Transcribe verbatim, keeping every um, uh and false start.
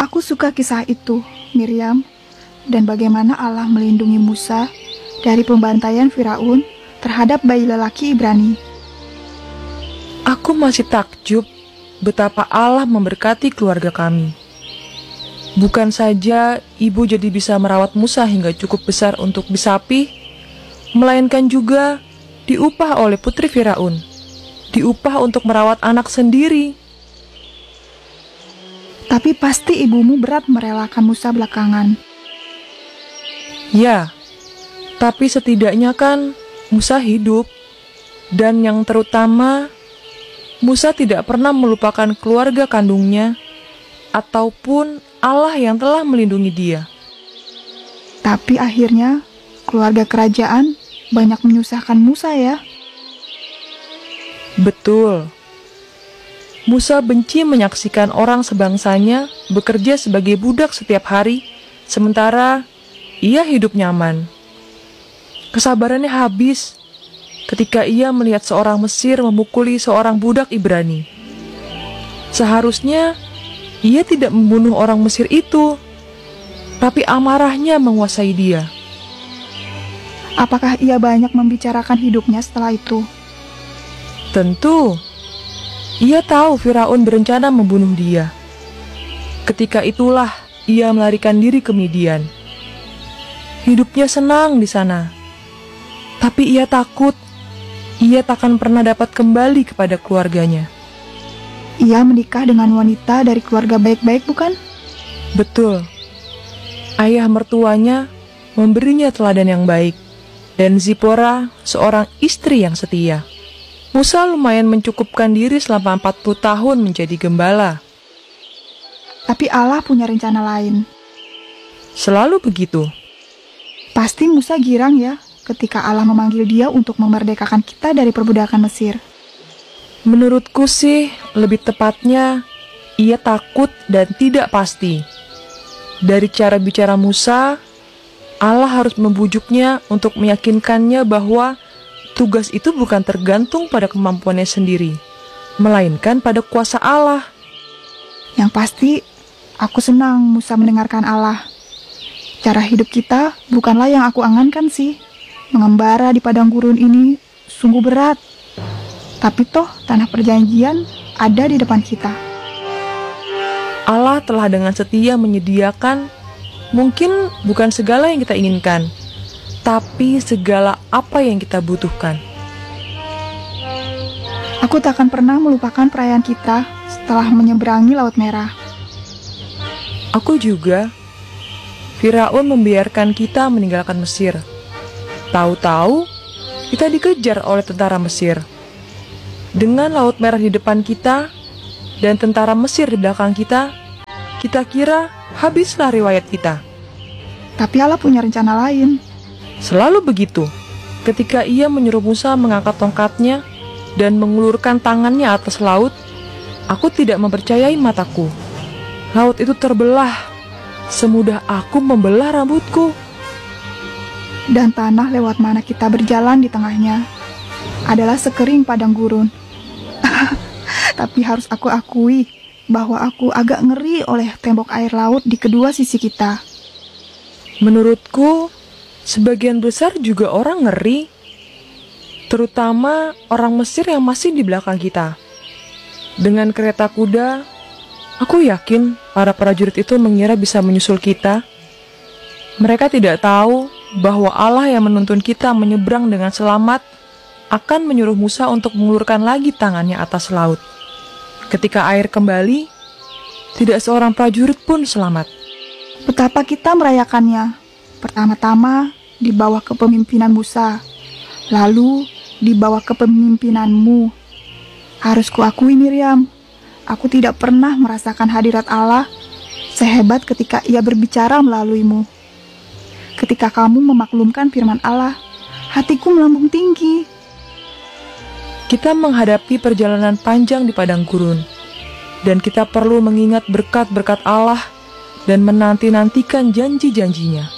Aku suka kisah itu, Miriam, dan bagaimana Allah melindungi Musa dari pembantaian Firaun terhadap bayi lelaki Ibrani. Aku masih takjub betapa Allah memberkati keluarga kami. Bukan saja ibu jadi bisa merawat Musa hingga cukup besar untuk disapi, melainkan juga diupah oleh putri Firaun, diupah untuk merawat anak sendiri. Tapi pasti ibumu berat merelakan Musa belakangan. Ya, tapi setidaknya kan Musa hidup. Dan yang terutama, Musa tidak pernah melupakan keluarga kandungnya ataupun Allah yang telah melindungi dia. Tapi akhirnya keluarga kerajaan banyak menyusahkan Musa ya. Betul. Musa benci menyaksikan orang sebangsanya bekerja sebagai budak setiap hari, sementara ia hidup nyaman. Kesabarannya habis ketika ia melihat seorang Mesir memukuli seorang budak Ibrani. Seharusnya ia tidak membunuh orang Mesir itu, tapi amarahnya menguasai dia. Apakah ia banyak membicarakan hidupnya setelah itu? Tentu. Ia tahu Firaun berencana membunuh dia. Ketika itulah ia melarikan diri ke Midian. Hidupnya senang di sana. Tapi ia takut ia takkan pernah dapat kembali kepada keluarganya. Ia menikah dengan wanita dari keluarga baik-baik, bukan? Betul. Ayah mertuanya memberinya teladan yang baik, dan Zipora seorang istri yang setia. Musa lumayan mencukupkan diri selama empat puluh tahun menjadi gembala. Tapi Allah punya rencana lain. Selalu begitu. Pasti Musa girang ya ketika Allah memanggil dia untuk memerdekakan kita dari perbudakan Mesir. Menurutku sih, lebih tepatnya, ia takut dan tidak pasti. Dari cara bicara Musa, Allah harus membujuknya untuk meyakinkannya bahwa tugas itu bukan tergantung pada kemampuannya sendiri, melainkan pada kuasa Allah. Yang pasti, aku senang Musa mendengarkan Allah. Cara hidup kita bukanlah yang aku angankan sih. Mengembara di padang gurun ini sungguh berat. Tapi toh tanah perjanjian ada di depan kita. Allah telah dengan setia menyediakan mungkin bukan segala yang kita inginkan, tapi segala apa yang kita butuhkan. Aku tak akan pernah melupakan perayaan kita setelah menyeberangi Laut Merah. Aku juga. Firaun membiarkan kita meninggalkan Mesir. Tahu-tahu, kita dikejar oleh tentara Mesir. Dengan Laut Merah di depan kita dan tentara Mesir di belakang kita, kita kira habislah riwayat kita. Tapi Allah punya rencana lain. Selalu begitu. Ketika ia menyuruh Musa mengangkat tongkatnya dan mengulurkan tangannya atas laut, aku tidak mempercayai mataku. Laut itu terbelah, semudah aku membelah rambutku. Dan tanah lewat mana kita berjalan di tengahnya adalah sekering padang gurun. Tapi harus aku akui bahwa aku agak ngeri oleh tembok air laut di kedua sisi kita. Menurutku, sebagian besar juga orang ngeri, terutama orang Mesir yang masih di belakang kita. Dengan kereta kuda, aku yakin para prajurit itu mengira bisa menyusul kita. Mereka tidak tahu bahwa Allah yang menuntun kita menyeberang dengan selamat akan menyuruh Musa untuk mengulurkan lagi tangannya atas laut. Ketika air kembali, tidak seorang prajurit pun selamat. Betapa kita merayakannya. Pertama-tama di bawah kepemimpinan Musa, lalu di bawah kepemimpinanmu. Harus kuakui Miriam, aku tidak pernah merasakan hadirat Allah sehebat ketika ia berbicara melaluimu. Ketika kamu memaklumkan firman Allah, hatiku melambung tinggi. Kita menghadapi perjalanan panjang di padang gurun, dan kita perlu mengingat berkat-berkat Allah dan menanti-nantikan janji-janjinya.